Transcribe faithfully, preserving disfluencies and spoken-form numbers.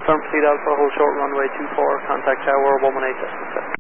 Confirm Pursuit Alpha, hold short runway two four, contact tower one one eight.